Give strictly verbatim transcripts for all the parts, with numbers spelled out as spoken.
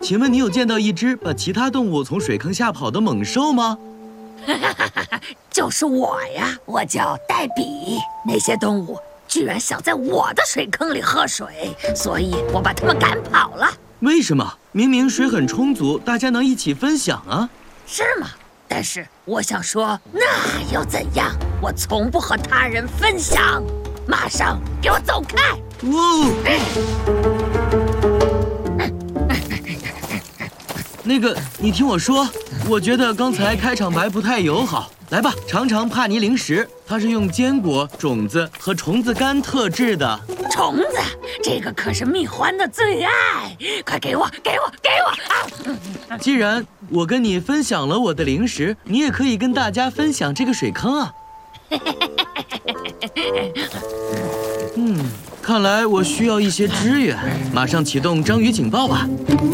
请问你有见到一只把其他动物从水坑吓跑的猛兽吗？ 就是我呀，我叫黛比。那些动物居然想在我的水坑里喝水，所以我把它们赶跑了。 为什么？明明水很充足，大家能一起分享啊。是吗？但是我想说，那又怎样？我从不和他人分享。马上给我走开！ 哇、哦！那个，你听我说，我觉得刚才开场白不太友好。来吧，尝尝帕尼零食，它是用坚果、种子和虫子干特制的。 虫子，这个可是蜜獾的最爱，快给我，给我，给我啊！ 既然我跟你分享了我的零食，你也可以跟大家分享这个水坑啊。嗯，看来我需要一些支援，马上启动章鱼警报吧。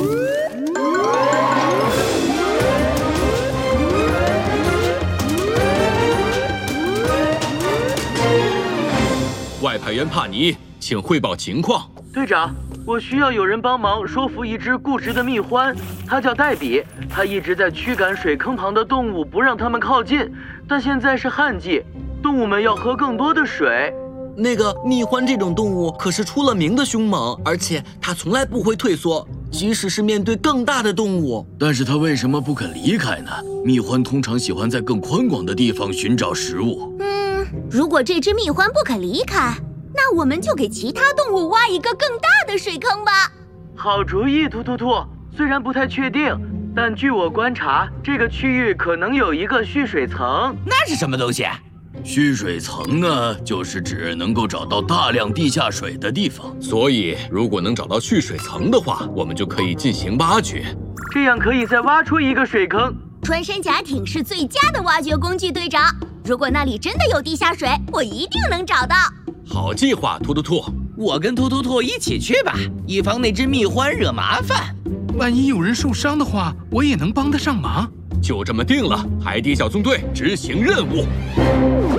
外派员帕尼，请汇报情况。 队长，我需要有人帮忙说服一只固执的蜜獾，它叫黛比，它一直在驱赶水坑旁的动物，不让它们靠近。但现在是旱季，动物们要喝更多的水。 那个蜜獾这种动物可是出了名的凶猛，而且它从来不会退缩，即使是面对更大的动物。 但是它为什么不肯离开呢？蜜獾通常喜欢在更宽广的地方寻找食物。 嗯，如果这只蜜獾不肯离开，那我们就给其他动物挖一个更大的水坑吧。 好主意，突突兔。虽然不太确定，但据我观察，这个区域可能有一个蓄水层。 那是什么东西？ 蓄水层呢，就是指能够找到大量地下水的地方。 所以，如果能找到蓄水层的话，我们就可以进行挖掘， 这样可以再挖出一个水坑。 穿山甲艇是最佳的挖掘工具，队长。如果那里真的有地下水，我一定能找到。 好计划，突突兔。 我跟突突兔一起去吧，以防那只蜜獾惹麻烦。 万一有人受伤的话，我也能帮得上忙。 就这么定了，海底小纵队执行任务。